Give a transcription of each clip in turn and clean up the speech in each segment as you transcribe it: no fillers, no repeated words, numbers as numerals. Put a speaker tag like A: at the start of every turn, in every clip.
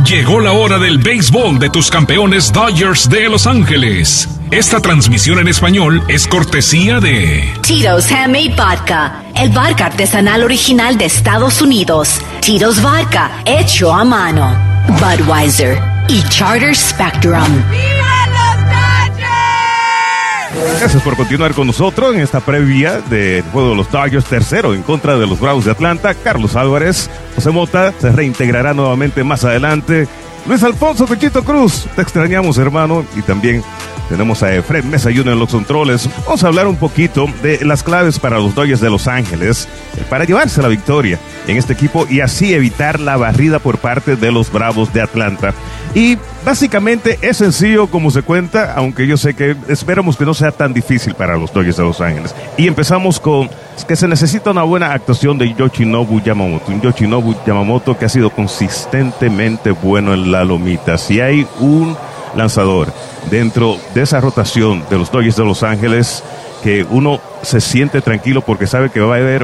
A: Llegó la hora del béisbol de tus campeones Dodgers de Los Ángeles. Esta transmisión en español es cortesía de
B: Tito's Handmade Vodka, el vodka artesanal original de Estados Unidos. Tito's Vodka, hecho a mano. Budweiser y Charter Spectrum.
C: Gracias por continuar con nosotros en esta previa del juego de los Dodgers, tercero en contra de los Bravos de Atlanta. Carlos Álvarez, José Mota se reintegrará nuevamente más adelante. Luis Alfonso Pechito Cruz, te extrañamos, hermano. Y también tenemos a Efren Mesa Jr. en los controles. Vamos a hablar un poquito de las claves para los Dodgers de Los Ángeles para llevarse la victoria en este equipo y así evitar la barrida por parte de los Bravos de Atlanta. Y básicamente es sencillo como se cuenta, aunque yo sé que esperamos que no sea tan difícil para los Dodgers de Los Ángeles. Y empezamos con que se necesita una buena actuación de Yoshinobu Yamamoto. Un Yoshinobu Yamamoto que ha sido consistentemente bueno en la lomita. Si hay un lanzador dentro de esa rotación de los Dodgers de Los Ángeles que uno se siente tranquilo porque sabe que va a haber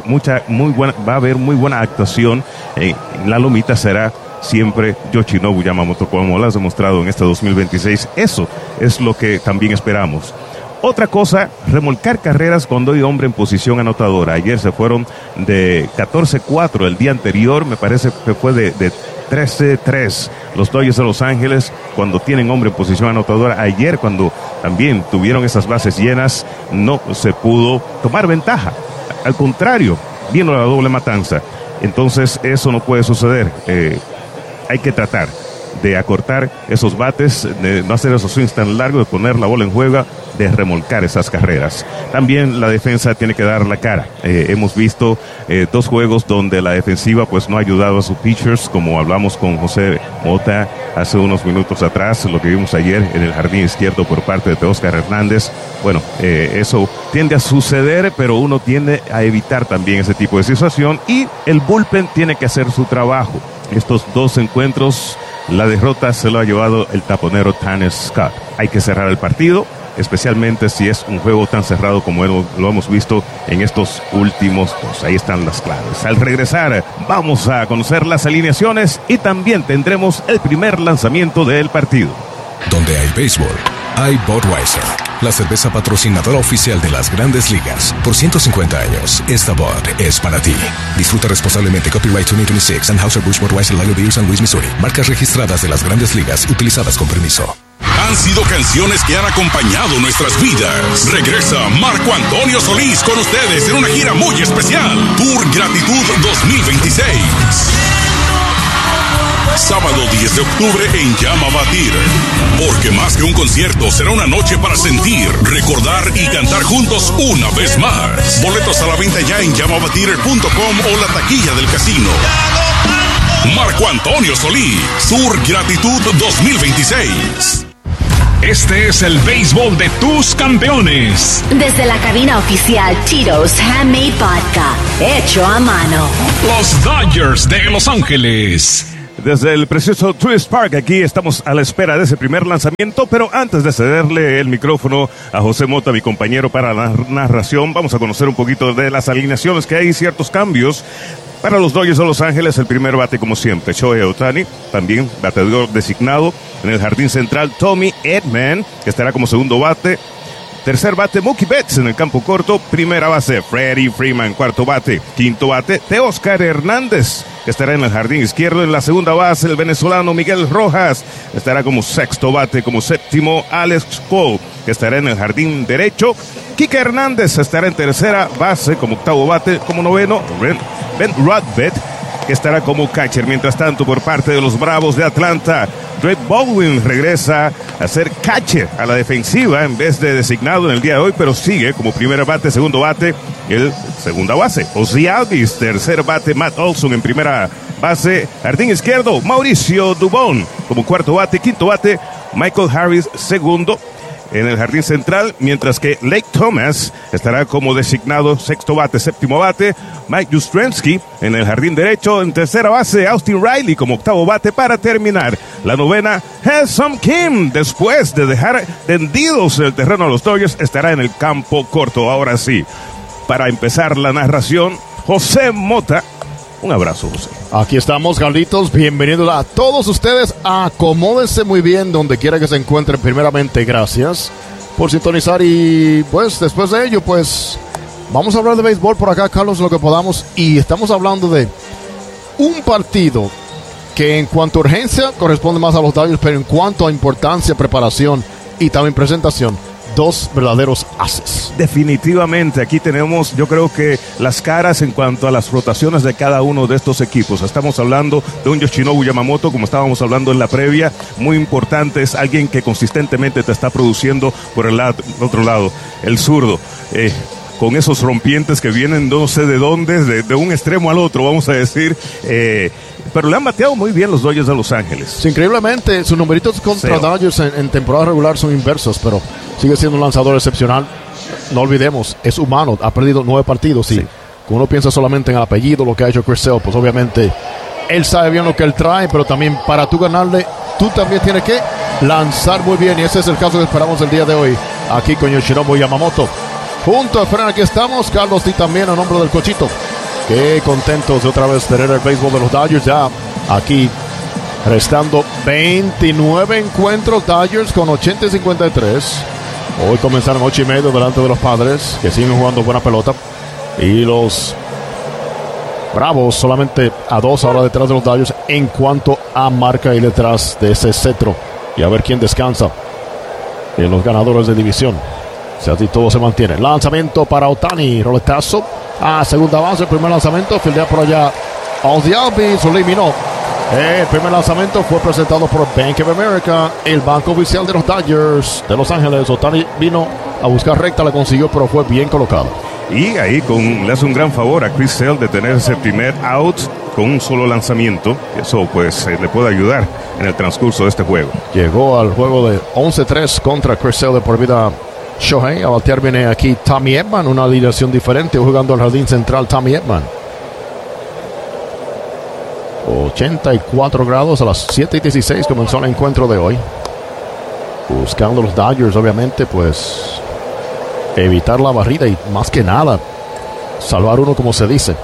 C: muy buena actuación en la lomita, será siempre Yoshinobu Yamamoto, como lo has demostrado en este 2026. Eso es lo que también esperamos. Otra cosa, remolcar carreras cuando hay hombre en posición anotadora. Ayer se fueron de 14-4, el día anterior me parece que fue de 13-3 los Dodgers de Los Ángeles cuando tienen hombre en posición anotadora. Ayer, cuando también tuvieron esas bases llenas, no se pudo tomar ventaja. Al contrario, vino la doble matanza. Entonces eso no puede suceder. Hay que tratar de acortar esos bates, de no hacer esos swings tan largos, de poner la bola en juego, de remolcar esas carreras. También la defensa tiene que dar la cara. Hemos visto dos juegos donde la defensiva pues no ha ayudado a sus pitchers, como hablamos con José Mota hace unos minutos atrás, lo que vimos ayer en el jardín izquierdo por parte de Teóscar Hernández. Bueno, eso tiende a suceder, pero uno tiende a evitar también ese tipo de situación y el bullpen tiene que hacer su trabajo. Estos dos encuentros, la derrota se lo ha llevado el taponero Tanner Scott. Hay que cerrar el partido, especialmente si es un juego tan cerrado como lo hemos visto en estos últimos dos. Ahí están las claves. Al regresar, vamos a conocer las alineaciones y también tendremos el primer lanzamiento del partido.
D: Donde hay béisbol, hay Budweiser, la cerveza patrocinadora oficial de las Grandes Ligas. Por 150 años, esta Bud es para ti. Disfruta responsablemente. Copyright 2026 Anheuser-Busch Budweiser Lager Beer, San Luis, Missouri. Marcas registradas de las Grandes Ligas, utilizadas con permiso.
E: Han sido canciones que han acompañado nuestras vidas. Regresa Marco Antonio Solís con ustedes en una gira muy especial. Tour Gratitud 2026. Sábado 10 de octubre en Llama Batir. Porque más que un concierto, será una noche para sentir, recordar y cantar juntos una vez más. Boletos a la venta ya en llamabatir.com o la taquilla del casino. Marco Antonio Solís, Tour Gratitud 2026.
A: Este es el béisbol de tus campeones.
B: Desde la cabina oficial Tito's Handmade Vodka, hecho a mano.
A: Los Dodgers de Los Ángeles.
C: Desde el precioso Truist Park, aquí estamos a la espera de ese primer lanzamiento, pero antes de cederle el micrófono a José Mota, mi compañero, para la narración, vamos a conocer un poquito de las alineaciones, que hay ciertos cambios. Para los Dodgers de Los Ángeles, el primer bate como siempre, Shohei Ohtani, también bateador designado. En el jardín central, Tommy Edman, que estará como segundo bate. Tercer bate, Mookie Betts en el campo corto. Primera base, Freddie Freeman. Cuarto bate, quinto bate, Teóscar Hernández, que estará en el jardín izquierdo. En la segunda base, el venezolano Miguel Rojas estará como sexto bate. Como séptimo, Alex Cole, que estará en el jardín derecho. Kike Hernández estará en tercera base. Como octavo bate, como noveno, Ben Rudbett, que estará como catcher. Mientras tanto, por parte de los Bravos de Atlanta, Drake Baldwin regresa a ser catcher a la defensiva en vez de designado en el día de hoy, pero sigue como primer bate, segundo bate, el segunda base, Ozzie Albies. Tercer bate, Matt Olson en primera base. Jardín izquierdo, Mauricio Dubón como cuarto bate. Quinto bate, Michael Harris segundo. En el jardín central, mientras que Lake Thomas estará como designado sexto bate, séptimo bate. Mike Yastrzemski en el jardín derecho. En tercera base, Austin Riley como octavo bate. Para terminar la novena, Ha-Seong Kim, después de dejar tendidos el terreno a los Dodgers, estará en el campo corto. Ahora sí, para empezar la narración, José Mota. Un abrazo, José.
F: Aquí estamos, Carlitos. Bienvenidos a todos ustedes. Acomódense muy bien donde quiera que se encuentren. Primeramente, gracias por sintonizar. Y pues después de ello, pues vamos a hablar de béisbol por acá, Carlos, lo que podamos. Y estamos hablando de un partido que en cuanto a urgencia corresponde más a los Dodgers, pero en cuanto a importancia, preparación y también presentación, dos verdaderos ases.
C: Definitivamente, aquí tenemos, yo creo que las caras en cuanto a las rotaciones de cada uno de estos equipos. Estamos hablando de un Yoshinobu Yamamoto, como estábamos hablando en la previa, muy importante, es alguien que consistentemente te está produciendo por el otro lado, el zurdo. Con esos rompientes que vienen no sé de dónde, de un extremo al otro, vamos a decir, pero le han bateado muy bien los Dodgers de Los Ángeles.
F: Sí, increíblemente, sus numeritos contra Dodgers en temporada regular son inversos, pero sigue siendo un lanzador excepcional. No olvidemos, es humano, ha perdido 9 partidos. Sí. Uno piensa solamente en el apellido, lo que ha hecho Chris Sale, pues obviamente él sabe bien lo que él trae, pero también para tú ganarle, tú también tienes que lanzar muy bien, y ese es el caso que esperamos el día de hoy, aquí con Yoshinobu Yamamoto. Junto a Fran, aquí estamos, Carlos, y también a nombre del Cochito. Qué contentos de otra vez tener el béisbol de los Dodgers ya aquí, restando 29 encuentros, Dodgers con 80 y 53. Hoy comenzaron 8:30 delante de los Padres, que siguen jugando buena pelota. Y los Bravos solamente a 2 ahora detrás de los Dodgers en cuanto a marca y detrás de ese cetro. Y a ver quién descansa en los ganadores de división. Si así todo se mantiene. Lanzamiento para Ohtani. Roletazo a segunda base. El primer lanzamiento. Fildea por allá Ozzie Albies. Lo eliminó. El primer lanzamiento fue presentado por Bank of America, el banco oficial de los Dodgers de Los Ángeles. Ohtani vino a buscar recta. La consiguió, pero fue bien colocado.
C: Y ahí le hace un gran favor a Chris Sale de tener ese primer out con un solo lanzamiento. Eso pues le puede ayudar en el transcurso de este juego. Llegó al juego de 11-3 contra Chris Sale de por vida Shohei. A batear viene aquí Tommy Edman, una alineación diferente, jugando al jardín central Tommy Edman. 84 grados a las 7:16 comenzó el encuentro de hoy. Buscando los Dodgers, obviamente, pues evitar la barrida y más que nada salvar uno, como se dice.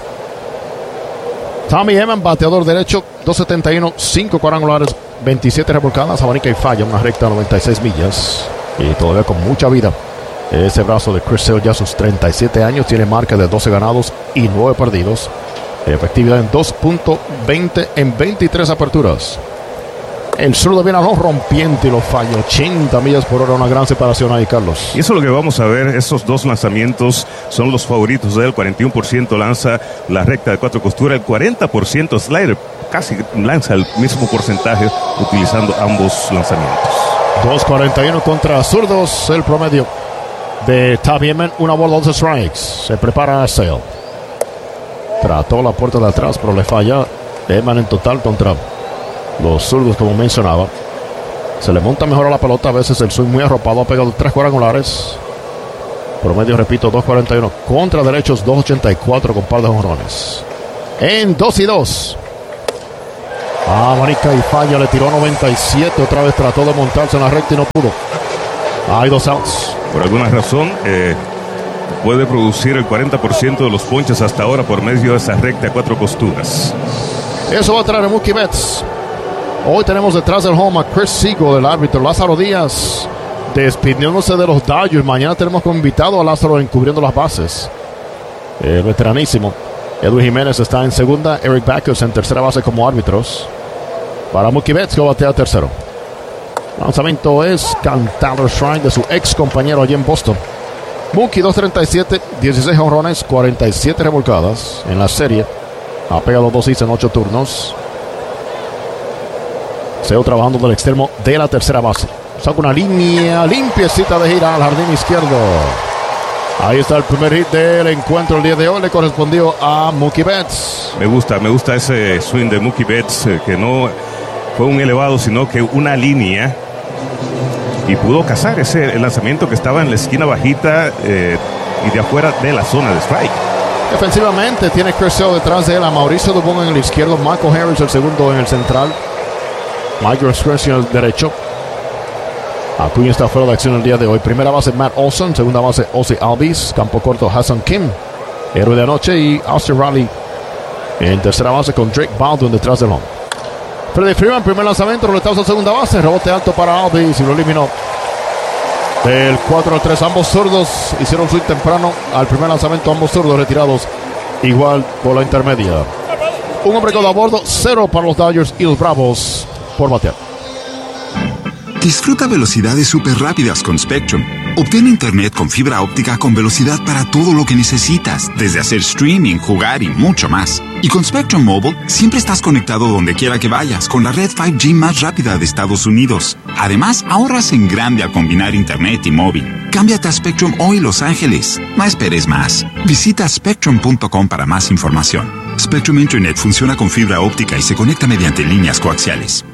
C: Tommy Edman, bateador derecho, 271, 5 cuadrangulares, 27 revolcadas, abanica y falla, una recta 96 millas. Y todavía con mucha vida. Ese brazo de Chris Sale, ya a sus 37 años, tiene marca de 12 ganados y 9 perdidos. Efectividad en 2.20 en 23 aperturas. El zurdo viene a los rompiente y lo falla. 80 millas por hora, una gran separación ahí, Carlos. Y eso es lo que vamos a ver. Esos dos lanzamientos son los favoritos de él. 41% lanza la recta de 4 costuras, el 40% slider. Casi lanza el mismo porcentaje utilizando ambos lanzamientos.
F: 2.41 contra zurdos, el promedio de Tommy Edman. 1 bola, 12 strikes. Se prepara a Sale. Trató la puerta de atrás, pero le falla. Edman en total contra los zurdos, como mencionaba. Se le monta mejor a la pelota. A veces el swing muy arropado. Ha pegado 3 cuadrangulares. Promedio, repito, 2.41. Contra derechos, 2.84 con par de jonrones. En 2-2. Manica y falla, le tiró 97. Otra vez trató de montarse en la recta y no pudo. Hay 2 outs.
C: Por alguna razón, puede producir el 40% de los ponches hasta ahora por medio de esa recta de 4 costuras.
F: Eso va a traer a Mookie Betts. Hoy tenemos detrás del home a Chris Siegel, el árbitro. Lázaro Díaz despidiéndose de los Dodgers. Mañana tenemos como invitado a Lázaro encubriendo las bases. Veteranísimo. Edwin Jiménez está en segunda. Eric Backus en tercera base como árbitros. Para Mookie Betts, que batea tercero. Lanzamiento es cantado strike de su ex compañero allí en Boston. Mookie 2.37, 16 jonrones, 47 revolcadas en la serie. Ha pegado 2 hits en 8 turnos. Sale trabajando del extremo de la tercera base. Saca una línea limpiecita de gira al jardín izquierdo. Ahí está el primer hit del encuentro el día de hoy. Le correspondió a Mookie Betts.
C: Me gusta ese swing de Mookie Betts, que no fue un elevado, sino que una línea. Y pudo cazar el lanzamiento que estaba en la esquina bajita y de afuera de la zona de strike.
F: Defensivamente tiene Chris Sale detrás de él, a Mauricio Dubón en el izquierdo, Michael Harris el segundo en el central, Michael Scratch en el derecho. Acuña está fuera de acción el día de hoy. Primera base Matt Olson, segunda base Ozzie Albies, campo corto Hassan Kim, héroe de anoche, y Austin Riley En tercera base con Drake Baldwin detrás del home. Freddie Freeman, primer lanzamiento, roletazo a segunda base, rebote alto para Albies y lo eliminó. Del 4-3, ambos zurdos hicieron swing temprano al primer lanzamiento, ambos zurdos retirados igual por la intermedia. Un hombre quedó a bordo, 0 para los Dodgers y los Bravos por batear.
G: Disfruta velocidades súper rápidas con Spectrum. Obtén internet con fibra óptica con velocidad para todo lo que necesitas, desde hacer streaming, jugar y mucho más. Y con Spectrum Mobile, siempre estás conectado donde quiera que vayas con la red 5G más rápida de Estados Unidos. Además, ahorras en grande al combinar internet y móvil. Cámbiate a Spectrum hoy, Los Ángeles. No esperes más. Visita spectrum.com para más información. Spectrum Internet funciona con fibra óptica y se conecta mediante líneas coaxiales.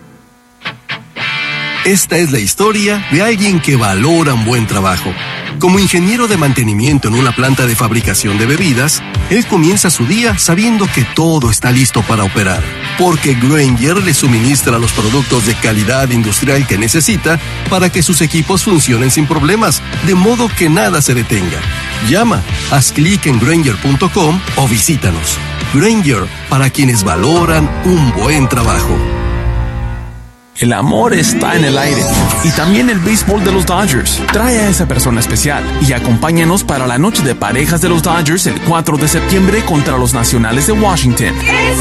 H: Esta es la historia de alguien que valora un buen trabajo. Como ingeniero de mantenimiento en una planta de fabricación de bebidas, él comienza su día sabiendo que todo está listo para operar, porque Grainger le suministra los productos de calidad industrial que necesita para que sus equipos funcionen sin problemas, de modo que nada se detenga. Llama, haz clic en Grainger.com o visítanos. Grainger, para quienes valoran un buen trabajo.
I: El amor está en el aire y también el béisbol de los Dodgers. Trae a esa persona especial y acompáñanos para la noche de parejas de los Dodgers el 4 de septiembre contra los Nacionales de Washington.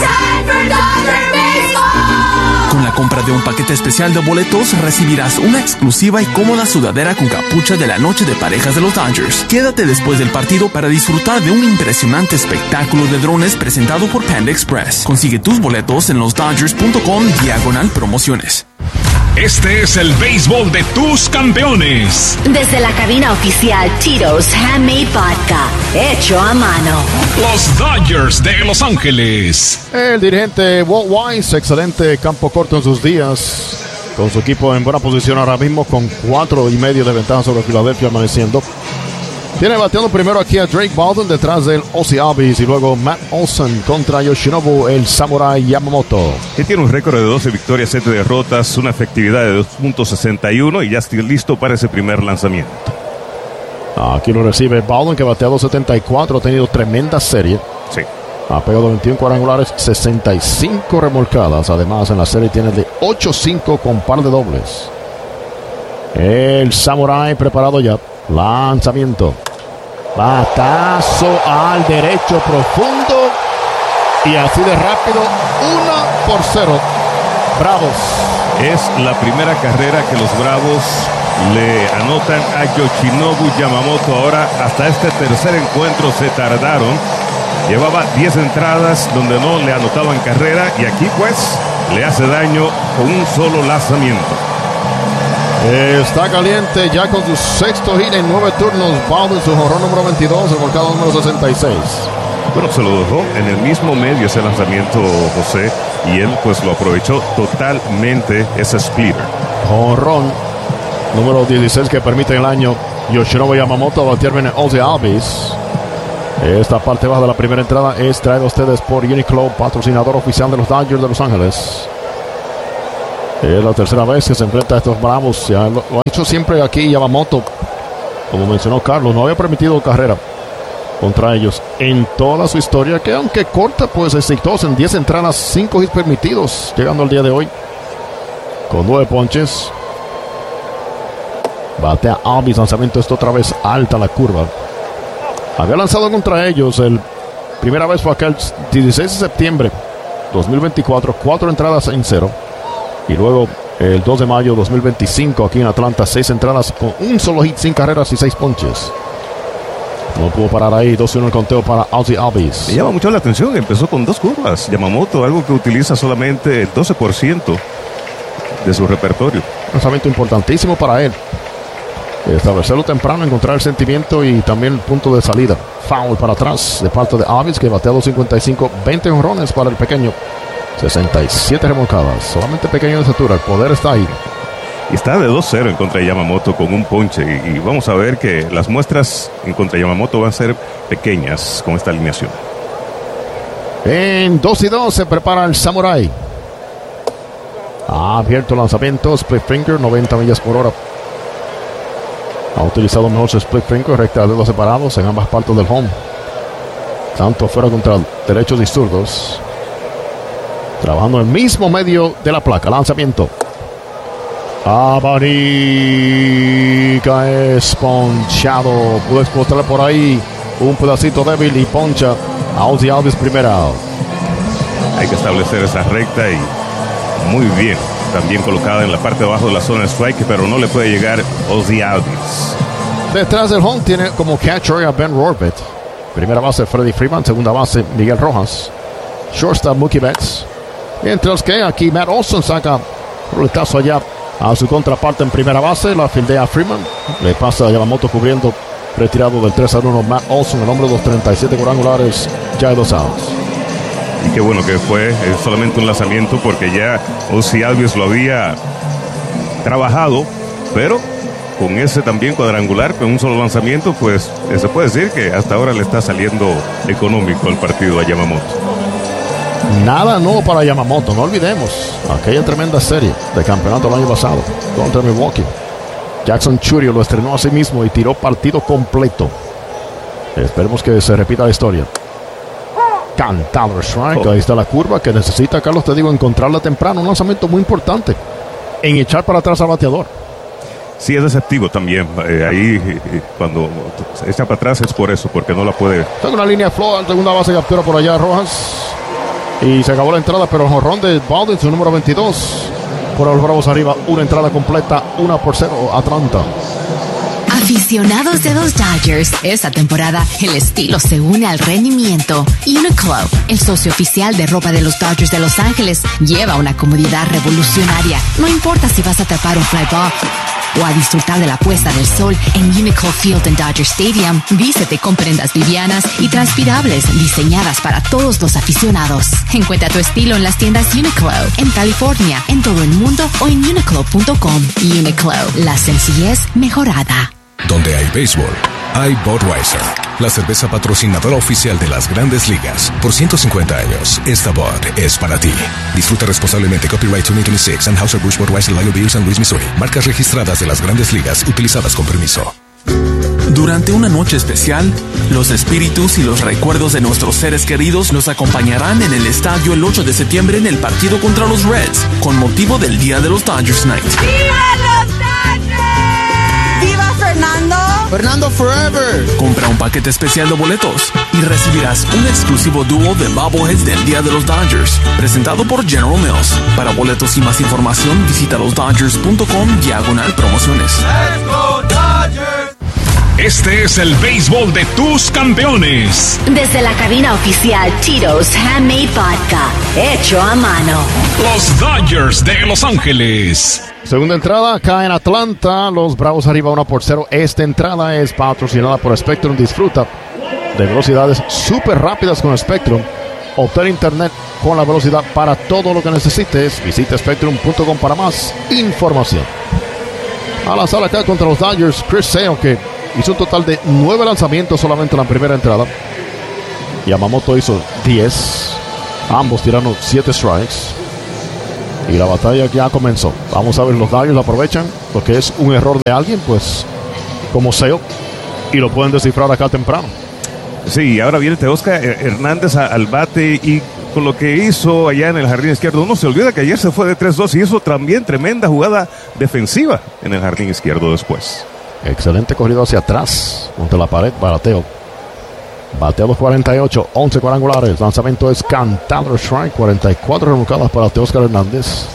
I: Con la compra de un paquete especial de boletos recibirás una exclusiva y cómoda sudadera con capucha de la noche de parejas de los Dodgers. Quédate después del partido para disfrutar de un impresionante espectáculo de drones presentado por Panda Express. Consigue tus boletos en losdodgers.com/promociones.
A: Este es el béisbol de tus campeones.
B: Desde la cabina oficial Tito's Handmade Vodka, hecho a mano.
A: Los Dodgers de Los Ángeles.
F: El dirigente Walt Weiss, excelente campo corto en sus días, con su equipo en buena posición ahora mismo, con 4.5 de ventaja sobre Filadelfia amaneciendo. Tiene bateando primero aquí a Drake Baldwin, detrás del Ozzie Albies, y luego Matt Olson contra Yoshinobu, el Samurai Yamamoto.
C: Que tiene un récord de 12 victorias, 7 derrotas, una efectividad de 2.61 y ya está listo para ese primer lanzamiento.
F: Aquí lo recibe Baldwin, que batea 2.74, ha tenido tremenda serie.
C: Sí.
F: Ha pegado 21 cuadrangulares, 65 remolcadas. Además, en la serie tiene de 8-5 con par de dobles. El Samurai preparado ya. Lanzamiento. Batazo al derecho profundo. Y así de rápido, 1-0. Bravos.
C: Es la primera carrera que los Bravos le anotan a Yoshinobu Yamamoto. Ahora, hasta este tercer encuentro se tardaron. Llevaba 10 entradas donde no le anotaban carrera. Y aquí pues le hace daño con un solo lanzamiento.
F: Está caliente ya con su sexto hit en 9 turnos. Baldwin, su jonrón número 22, el volcado número 66.
C: Bueno, se lo dejó en el mismo medio ese lanzamiento, José, y él pues lo aprovechó totalmente, ese splitter.
F: Jonrón número 16 que permite el año Yoshinobu Yamamoto. Batear viene Ozzie Albies. Esta parte baja de la primera entrada es traída a ustedes por Uniqlo, patrocinador oficial de los Dodgers de Los Ángeles. Es la tercera vez que se enfrenta a estos Bravos. Ya lo ha hecho siempre aquí Yamamoto. Como mencionó Carlos, no había permitido carrera contra ellos en toda su historia, que aunque corta, pues exitosa en 10 entradas, 5 hits permitidos, llegando al día de hoy con 9 ponches. Batea Albies, lanzamiento esto otra vez alta la curva. Había lanzado contra ellos, primera vez fue aquel 16 de septiembre 2024, 4 entradas en 0. Y luego el 2 de mayo 2025 aquí en Atlanta, 6 entradas con un solo hit, sin carreras y 6 ponches. No pudo parar ahí, 2-1 el conteo para Ozzie Albies.
C: Me llama mucho la atención, empezó con 2 curvas. Yamamoto, algo que utiliza solamente el 12% de su repertorio.
F: Un lanzamiento importantísimo para él. Establecerlo temprano, encontrar el sentimiento y también el punto de salida. Foul para atrás de parte de Albies, que batea 2.55, 20 jonrones para el pequeño. 67 remolcadas, solamente pequeño de estatura, el poder está ahí.
C: Y está de 2-0 en contra de Yamamoto con un ponche. Y vamos a ver que las muestras en contra de Yamamoto van a ser pequeñas con esta alineación.
F: En 2-2 se prepara el Samurai. Ha abierto lanzamiento, split finger, 90 millas por hora. Ha utilizado mejor su split finger, recta de dedos separados en ambas partes del home. Tanto fuera contra el derechos y zurdos. Trabajando en el mismo medio de la placa. Lanzamiento. Abanica es ponchado. Pudo explotar por ahí un pedacito débil y poncha a Ozzie Albies, primera out.
C: Hay que establecer esa recta y muy bien. También colocada en la parte de abajo de la zona de strike, pero no le puede llegar Ozzie Albies.
F: Detrás del home tiene como catcher a Ben Rorbet. Primera base Freddie Freeman, segunda base Miguel Rojas. Shortstop Mookie Betts. Mientras que aquí Matt Olson saca roletazo allá a su contraparte en primera base. La fildea Freeman. Le pasa a Yamamoto cubriendo, retirado del 3-1 Matt Olson. El hombre de los 37 cuadrangulares, ya hay 2 outs.
C: Y qué bueno que fue solamente un lanzamiento, porque ya Ozzie Albies lo había trabajado, pero con ese también cuadrangular, con un solo lanzamiento, pues se puede decir que hasta ahora le está saliendo económico el partido a Yamamoto.
F: Nada nuevo para Yamamoto, no olvidemos aquella tremenda serie de campeonato el año pasado contra Milwaukee. Jackson Chourio lo estrenó a sí mismo y tiró partido completo. Esperemos que se repita la historia. Cantado strike, ahí está la curva que necesita, Carlos, te digo, encontrarla temprano. Un lanzamiento muy importante en echar para atrás al bateador.
C: Sí, es deceptivo también. Ahí cuando se echa para atrás es por eso, porque no la puede.
F: Tengo una línea flow en segunda base, captura por allá Rojas. Y se acabó la entrada, pero el jonrón de Baldwin, su número 22. Por los Bravos arriba, una entrada completa, 1-0 Atlanta.
B: Aficionados de los Dodgers, esta temporada el estilo se une al rendimiento. Uniqlo, el socio oficial de ropa de los Dodgers de Los Ángeles, lleva una comodidad revolucionaria. No importa si vas a atrapar un fly ball o a disfrutar de la puesta del sol en Uniqlo Field en Dodger Stadium, vístete con prendas livianas y transpirables diseñadas para todos los aficionados. Encuentra tu estilo en las tiendas Uniqlo, en California, en todo el mundo o en uniqlo.com. Uniqlo, la sencillez mejorada.
D: Donde hay béisbol, hay Budweiser, la cerveza patrocinadora oficial de las Grandes Ligas. Por 150 años, esta Bud es para ti. Disfruta responsablemente. Copyright 2026, Anheuser-Busch Budweiser, Lyle Beer, San Luis, Missouri. Marcas registradas de las Grandes Ligas, utilizadas con permiso.
I: Durante una noche especial, los espíritus y los recuerdos de nuestros seres queridos los acompañarán en el estadio el 8 de septiembre en el partido contra los Reds, con motivo del Día de los Dodgers Night.
J: ¡Viva los Dodgers! ¡Viva Fernando!
K: ¡Fernando Forever!
I: Compra un paquete especial de boletos y recibirás un exclusivo dúo de bobbleheads del Día de los Dodgers, presentado por General Mills. Para boletos y más información, visita losdodgers.com/promociones.
J: ¡Let's go Dodgers!
A: Este es el béisbol de tus campeones.
B: Desde la cabina oficial Tito's Handmade Vodka, hecho a mano.
A: Los Dodgers de Los Ángeles.
F: Segunda entrada acá en Atlanta. Los Bravos arriba 1-0. Esta entrada es patrocinada por Spectrum. Disfruta de velocidades súper rápidas con Spectrum. Obtén internet con la velocidad para todo lo que necesites. Visita Spectrum.com para más información. A lanzar acá contra los Dodgers, Chris Sale, que hizo un total de 9 lanzamientos solamente en la primera entrada. Yamamoto hizo 10. Ambos tiraron 7 strikes. Y la batalla ya comenzó. Vamos a ver, los Dodgers aprovechan porque es un error de alguien, pues, como Sale, y lo pueden descifrar acá temprano.
C: Sí, ahora viene Teoscar Hernández al bate, y con lo que hizo allá en el jardín izquierdo, uno se olvida que ayer se fue de 3-2 y hizo también tremenda jugada defensiva en el jardín izquierdo después.
F: Excelente corrido hacia atrás, contra la pared, bateo. Bateados 48, 11 cuadrangulares. Lanzamiento es cantado, strike, 44 remolcadas para Teoscar Hernández.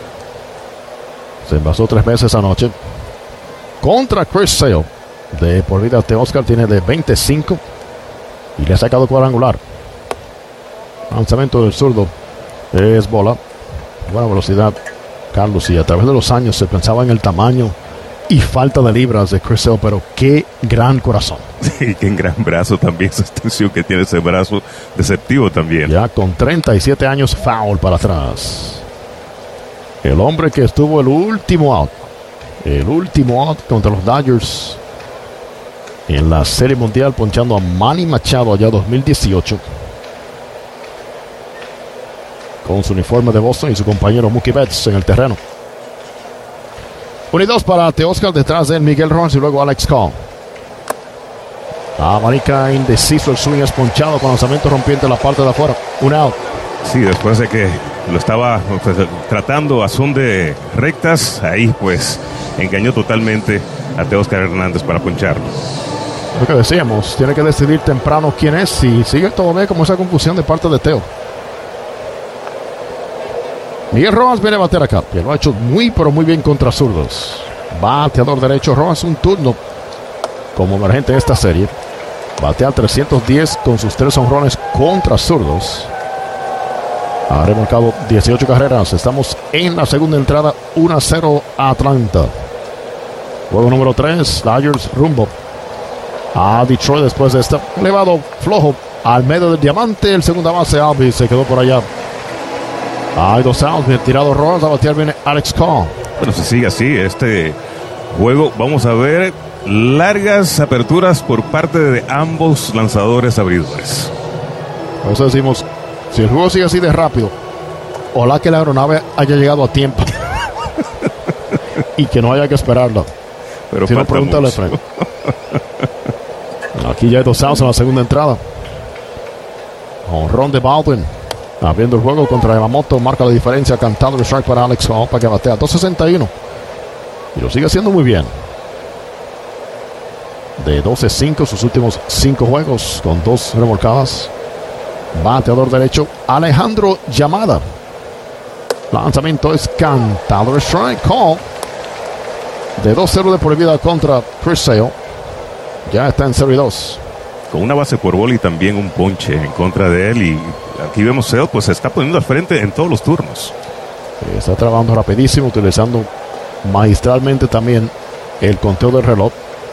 F: Se envasó 3 veces anoche. Contra Chris Sale. De por vida, Teoscar tiene de 25 y le ha sacado cuadrangular. Lanzamiento del zurdo es bola. Buena velocidad, Carlos, y a través de los años se pensaba en el tamaño y falta de libras de Chris Sale, pero qué gran corazón.
C: Sí, qué gran brazo también, esa extensión que tiene ese brazo deceptivo también.
F: Ya con 37 años, foul para atrás. El hombre que estuvo el último out contra los Dodgers en la Serie Mundial, ponchando a Manny Machado allá 2018. Con su uniforme de Boston y su compañero Mookie Betts en el terreno. 1-2 para Teoscar, detrás de él Miguel Rojas y luego Alex Call. Amanica indeciso, el swing es ponchado con lanzamiento rompiente en la parte de afuera. Un out.
C: Sí, después de que lo estaba tratando a son de rectas, ahí pues engañó totalmente a Teóscar Hernández para poncharlo.
F: Lo que decíamos, tiene que decidir temprano quién es, y sigue todavía como esa confusión de parte de Teo. Miguel Rojas viene a bater acá, que lo ha hecho muy pero muy bien contra zurdos. Bateador derecho, Rojas un turno como emergente en esta serie. Batea 310 con sus 3 honrones contra zurdos. Ha remolcado 18 carreras. Estamos en la segunda entrada, 1-0 Atlanta. Juego número 3, Dodgers rumbo a Detroit después de este elevado flojo al medio del diamante. El segunda base, Alvis, se quedó por allá. Hay 2 outs, bien tirado Rojas, a batear viene Alex Call.
C: Bueno, si sigue así, este juego vamos a ver largas aperturas por parte de ambos lanzadores abridores.
F: Por eso decimos, si el juego sigue así de rápido, ojalá que la aeronave haya llegado a tiempo y que no haya que esperarla.
C: Pero
F: si no, pregúntale, Frank. Aquí ya hay 2 outs en la segunda entrada. Honrón de Baldwin. Abriendo el juego contra Yamamoto, marca la diferencia, cantando el strike para Alex Hall, para que batea 261. Y lo sigue haciendo muy bien. De 12-5 sus últimos 5 juegos, con 2 remolcadas. Bateador derecho, Alejandro Yamada. Lanzamiento es cantado el strike. Call. De 2-0 de por vida contra Chris Sale. Ya está en 0-2.
C: Con una base por bola y también un ponche en contra de él. Y aquí vemos Sale, pues se está poniendo al frente en todos los turnos.
F: Está trabajando rapidísimo, utilizando magistralmente también el conteo del reloj.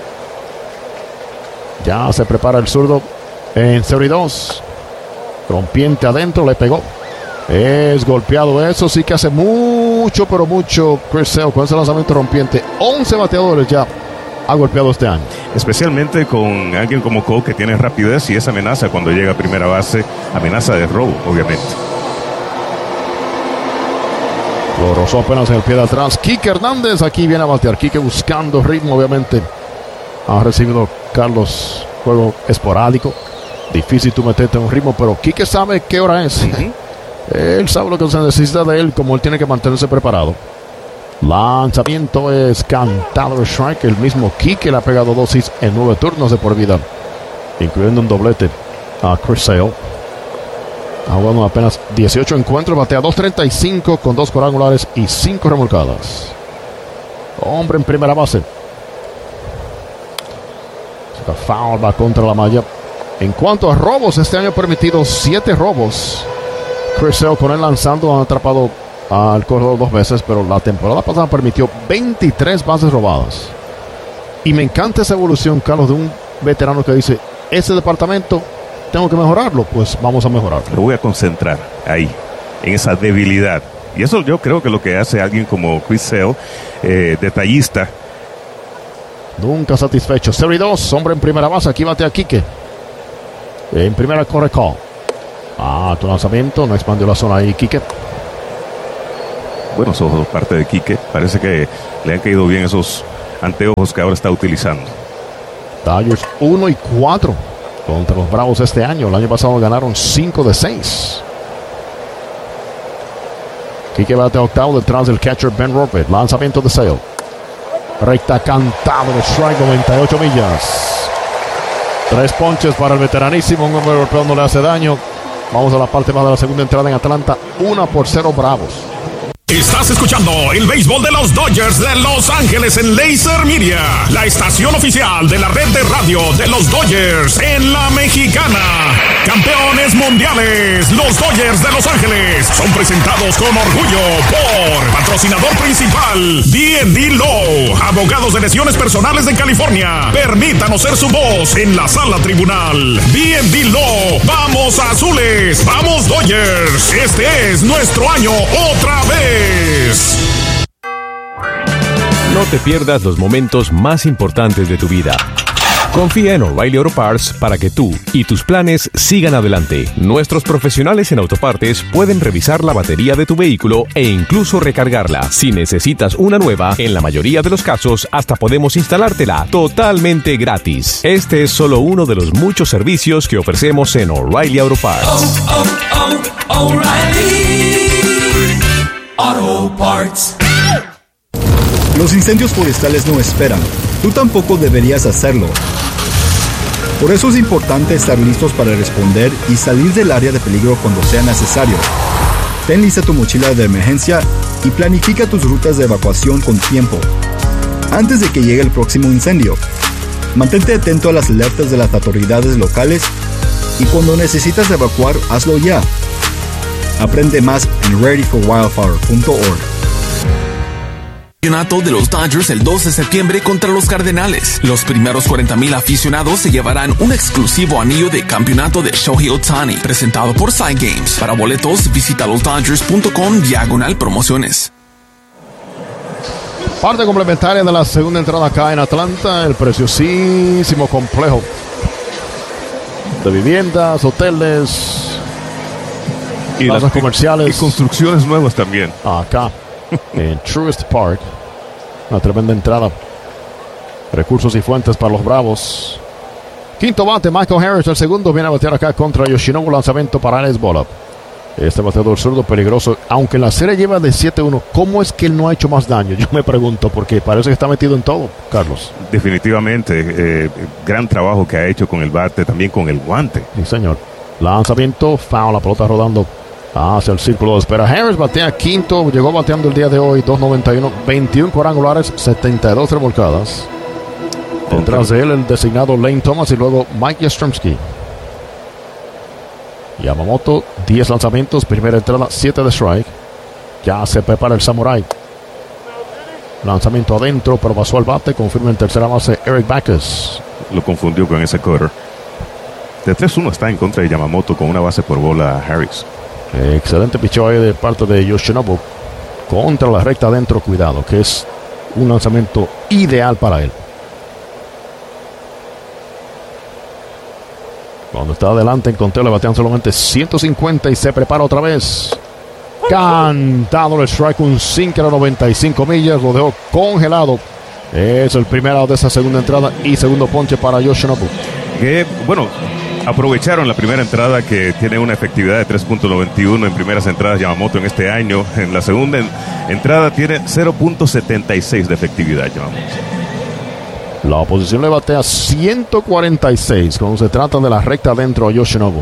F: Ya se prepara el zurdo en 0-2. Rompiente adentro, le pegó. Es golpeado, eso sí que hace mucho, pero mucho Chris Sale con ese lanzamiento rompiente. 11 bateadores ya ha golpeado este año.
C: Especialmente con alguien como Cole, que tiene rapidez y esa amenaza cuando llega a primera base, amenaza de robo, obviamente.
F: Lo rozó apenas en el pie de atrás. Quique Hernández aquí viene a batear. Quique buscando ritmo, obviamente. Ha recibido Carlos juego esporádico. Difícil tú meterte en un ritmo, pero Quique sabe qué hora es. Él sabe lo que se necesita de él, como él tiene que mantenerse preparado. Lanzamiento es cantado el strike. El mismo Quique le ha pegado 2 hits en 9 turnos de por vida, incluyendo un doblete a Chris Sale. Ha jugado apenas 18 encuentros, batea 2.35 con 2 cuadrangulares y 5 remolcadas. Hombre en primera base. Foul va contra la malla. En cuanto a robos, este año ha permitido 7 robos. Chris Sale con él lanzando ha atrapado al corredor 2 veces, pero la temporada pasada permitió 23 bases robadas. Y me encanta esa evolución, Carlos, de un veterano que dice, ese departamento tengo que mejorarlo, pues vamos a mejorarlo.
C: Lo voy a concentrar ahí, en esa debilidad. Y eso yo creo que lo que hace alguien como Chris Sale, detallista.
F: Nunca satisfecho. 0-2, hombre en primera base, aquí batea Quique. En primera corre Call. Tu lanzamiento, no expandió la zona ahí Quique.
C: Buenos ojos parte de Quique. Parece que le han caído bien esos anteojos que ahora está utilizando.
F: Dodgers 1-4 contra los Bravos este año. El año pasado ganaron 5 de 6. Quique bate octavo detrás del catcher Ben Robert. Lanzamiento de Sale. Recta cantado de strike, 98 millas. 3 ponches para el veteranísimo. Un hombre golpeado no le hace daño. Vamos a la parte más de la segunda entrada en Atlanta. 1-0 Bravos.
E: Estás escuchando el béisbol de los Dodgers de Los Ángeles en Laser Media, la estación oficial de la red de radio de los Dodgers en la Mexicana. Campeones mundiales, los Dodgers de Los Ángeles son presentados con orgullo por patrocinador principal D&D Law, abogados de lesiones personales de California. Permítanos ser su voz en la sala tribunal. D&D Law, vamos azules, vamos Dodgers. Este es nuestro año otra vez.
L: No te pierdas los momentos más importantes de tu vida. Confía en O'Reilly Auto Parts para que tú y tus planes sigan adelante. Nuestros profesionales en autopartes pueden revisar la batería de tu vehículo e incluso recargarla. Si necesitas una nueva, en la mayoría de los casos hasta podemos instalártela totalmente gratis. Este es solo uno de los muchos servicios que ofrecemos en O'Reilly Auto Parts.
M: O'Reilly Auto Parts.
N: Los incendios forestales no esperan. Tú tampoco deberías hacerlo. Por eso es importante estar listos para responder y salir del área de peligro cuando sea necesario. Ten lista tu mochila de emergencia y planifica tus rutas de evacuación con tiempo, antes de que llegue el próximo incendio. Mantente atento a las alertas de las autoridades locales y cuando necesitas evacuar, hazlo ya. Aprende más en readyforwildfire.org.
I: Campeonato de los Dodgers el 2 de septiembre contra los Cardenales. Los primeros 40,000 aficionados se llevarán un exclusivo anillo de campeonato de Shohei Ohtani, presentado por Side Games. Para boletos, visita losdodgers.com/promociones.
F: Parte complementaria de la segunda entrada acá en Atlanta, el preciosísimo complejo de viviendas, hoteles y plazas comerciales
C: y construcciones nuevas también.
F: Acá en Truist Park, una tremenda entrada, recursos y fuentes para los Bravos. Quinto bate, Michael Harris, el segundo viene a batear acá contra Yoshinobu, lanzamiento para Alex Bola. Este bateador zurdo peligroso, aunque la serie lleva de 7-1, ¿cómo es que él no ha hecho más daño? Yo me pregunto, porque parece que está metido en todo, Carlos.
C: Definitivamente, gran trabajo que ha hecho con el bate, también con el guante.
F: Sí, señor. Lanzamiento, foul, la pelota rodando hacia el círculo de espera. Harris batea quinto, llegó bateando el día de hoy, 2.91, 21 cuadrangulares, 72 remolcadas. Detrás de él el designado Lane Thomas y luego Mike Yastrzemski. Yamamoto, 10 lanzamientos, primera entrada, 7 de strike. Ya se prepara el Samurai. Lanzamiento adentro, pero pasó al bate, confirma en tercera base Eric Backus.
C: Lo confundió con ese cutter. De 3-1 está en contra de Yamamoto con una base por bola Harris.
F: Excelente picheo ahí de parte de Yoshinobu contra la recta adentro, cuidado, que es un lanzamiento ideal para él. Cuando está adelante en conteo le batean solamente 150 y se prepara otra vez. Cantado el strike, un sinker a 95 millas, lo dejó congelado. Es el primero de esa segunda entrada y segundo ponche para Yoshinobu.
C: Que bueno, aprovecharon la primera entrada, que tiene una efectividad de 3.91 en primeras entradas Yamamoto en este año. En la segunda entrada tiene 0.76 de efectividad Yamamoto.
F: La oposición le batea 146 cuando se trata de la recta adentro a Yoshinobu.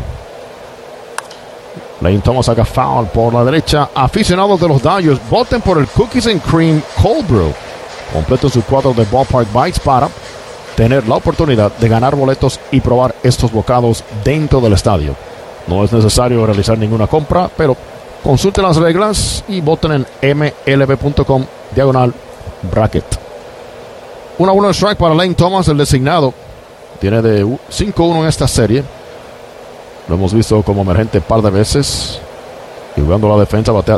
F: Lane Thomas saca foul por la derecha. Aficionados de los Dodgers, voten por el Cookies and Cream Cold Brew. Completo su cuadro de Ballpark Bites para tener la oportunidad de ganar boletos y probar estos bocados dentro del estadio. No es necesario realizar ninguna compra, pero consulten las reglas y voten en mlb.com/bracket. 1-1 strike para Lane Thomas, el designado. Tiene de 5-1 en esta serie. Lo hemos visto como emergente un par de veces. Y jugando la defensa, batea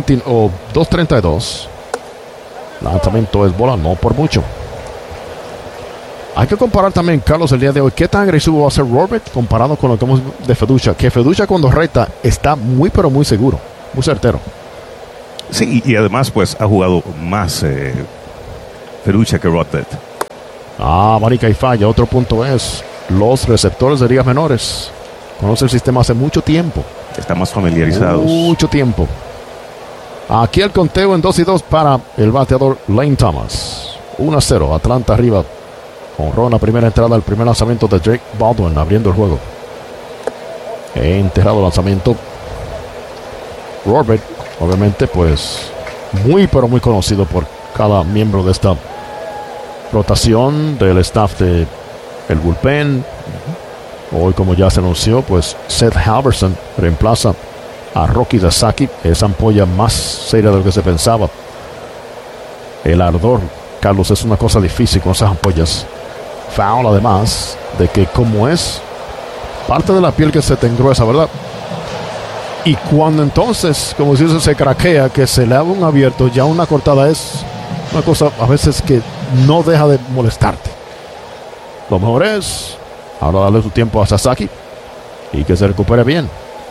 F: 232. Lanzamiento es bola, no por mucho. Hay que comparar también, Carlos, el día de hoy, qué tan agresivo va a ser Robert comparado con lo que hemos de Feducha. Que Feducha cuando reta está muy pero muy seguro, muy certero.
C: Sí, y además pues ha jugado más Feducha que Robert.
F: Marica y falla. Otro punto es los receptores de ligas menores. Conoce el sistema hace mucho tiempo.
C: Están más familiarizados.
F: Mucho tiempo. Aquí el conteo en 2-2 para el bateador Lane Thomas. 1-0, Atlanta arriba. Honró la primera entrada, el primer lanzamiento de Jake Baldwin abriendo el juego. Enterrado lanzamiento. Robert, obviamente, pues muy pero muy conocido por cada miembro de esta rotación del staff de el bullpen. Hoy, como ya se anunció, pues Seth Halverson reemplaza a Rocky Sasaki. Esa ampolla más seria de lo que se pensaba. El ardor, Carlos, es una cosa difícil con esas ampollas. Foul, además de que como es parte de la piel que se te engruesa, ¿verdad? Y cuando entonces, como si eso se craquea, que se le haga un abierto, ya una cortada es una cosa a veces que no deja de molestarte. Lo mejor es ahora darle su tiempo a Sasaki y que se recupere bien.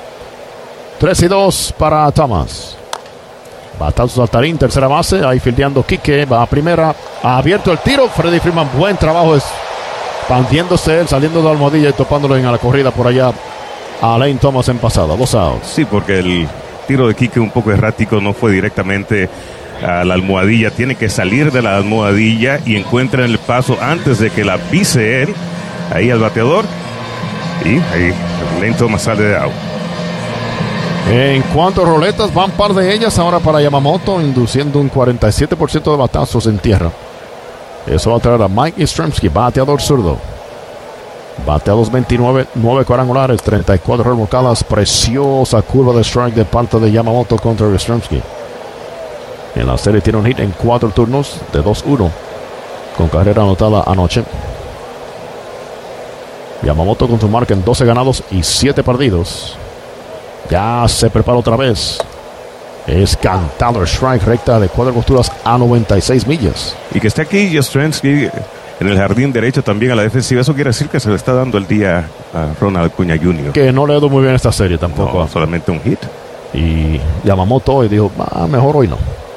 F: 3-2 para Thomas. Batazo saltarín, tercera base. Ahí fildeando Quique. Va a primera. Ha abierto el tiro. Freddie Freeman, buen trabajo. Expandiéndose él, saliendo de almohadilla y topándolo en la corrida por allá a Lane Thomas en pasada. 2 outs.
C: Sí, porque el tiro de Quique un poco errático. No fue directamente a la almohadilla. Tiene que salir de la almohadilla y encuentra el paso antes de que la pise él. Ahí al bateador. Y ahí Lane Thomas sale de out.
F: En cuanto a roletas, van par de ellas ahora para Yamamoto, induciendo un 47% de batazos en tierra. Eso va a traer a Mike Yastrzemski, bateador zurdo. Bate a 2.29, 9 cuadrangulares, 34 remolcadas. Preciosa curva de strike de parte de Yamamoto contra Yastrzemski. En la serie tiene un hit en 4 turnos de 2-1, con carrera anotada anoche. Yamamoto con su marca en 12 ganados y 7 perdidos. Ya se prepara otra vez. Es cantado el strike, recta de 4 costuras a 96 millas.
C: Y que esté aquí Yastrzemski en el jardín derecho también a la defensiva. Eso quiere decir que se le está dando el día a Ronald Acuña Jr.
F: Que no le ha ido muy bien esta serie tampoco.
C: No, solamente un hit.
F: Y Yamamoto hoy dijo, mejor hoy no.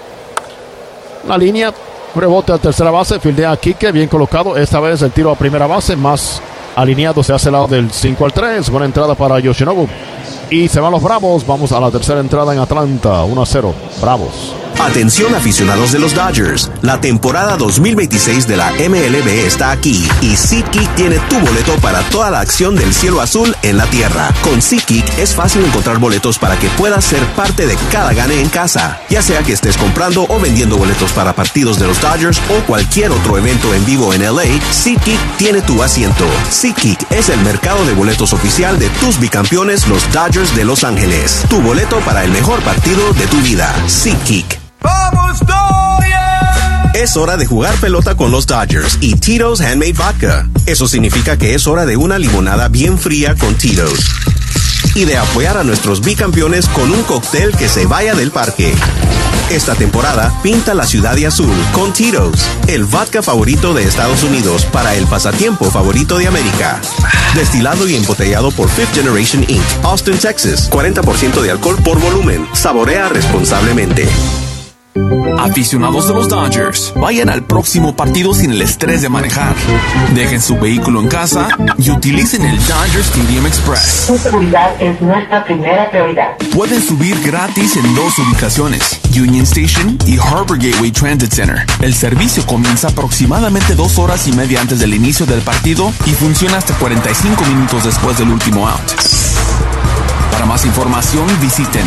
F: La línea, rebote a tercera base, fildea a Quique, bien colocado. Esta vez el tiro a primera base, más alineado, se hace el lado del 5-3. Buena entrada para Yoshinobu. Y se van los Bravos. Vamos a la tercera entrada en Atlanta. 1-0. Bravos.
O: Atención aficionados de los Dodgers, la temporada 2026 de la MLB está aquí y SeatGeek tiene tu boleto para toda la acción del cielo azul en la tierra. Con SeatGeek es fácil encontrar boletos para que puedas ser parte de cada gane en casa, ya sea que estés comprando o vendiendo boletos para partidos de los Dodgers o cualquier otro evento en vivo en LA. SeatGeek tiene tu asiento. SeatGeek es el mercado de boletos oficial de tus bicampeones, los Dodgers de Los Ángeles. Tu boleto para el mejor partido de tu vida. SeatGeek.
J: ¡Vamos, Dodgers!
O: Es hora de jugar pelota con los Dodgers y Tito's Handmade Vodka. Eso significa que es hora de una limonada bien fría con Tito's. Y de apoyar a nuestros bicampeones con un cóctel que se vaya del parque. Esta temporada, pinta la ciudad de azul con Tito's, el vodka favorito de Estados Unidos para el pasatiempo favorito de América. Destilado y embotellado por Fifth Generation Inc., Austin, Texas. 40% de alcohol por volumen. Saborea responsablemente.
I: Aficionados de los Dodgers, vayan al próximo partido sin el estrés de manejar. Dejen su vehículo en casa y utilicen el Dodger Stadium Express.
P: Su seguridad es nuestra primera prioridad.
I: Pueden subir gratis en 2 ubicaciones, Union Station y Harbor Gateway Transit Center. El servicio comienza aproximadamente 2 horas y media antes del inicio del partido y funciona hasta 45 minutos después del último out. Para más información, visiten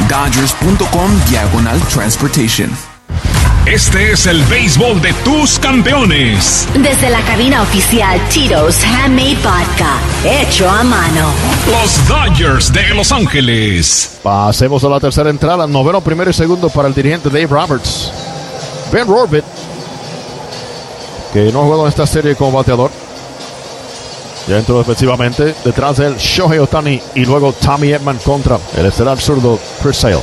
I: dodgers.com/transportation.
A: Este es el béisbol de tus campeones.
B: Desde la cabina oficial Tito's Handmade Vodka, hecho a mano.
A: Los Dodgers de Los Ángeles.
F: Pasemos a la tercera entrada. Noveno, primero y segundo para el dirigente Dave Roberts. Ben Rorbit, que no ha jugado en esta serie como bateador. Ya entró defensivamente. Detrás de él, Shohei Ohtani. Y luego Tommy Edman contra el estelar zurdo Chris Sale.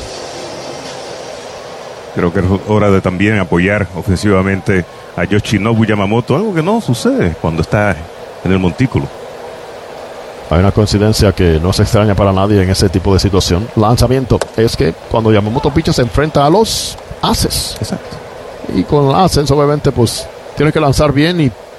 C: Creo que es hora de también apoyar ofensivamente a Yoshinobu Yamamoto, algo que no sucede cuando está en el montículo.
F: Hay una coincidencia que no se extraña para nadie en ese tipo de situación. Lanzamiento es que cuando Yamamoto picha se enfrenta a los aces.
C: Exacto.
F: Y con aces obviamente pues tiene que lanzar bien y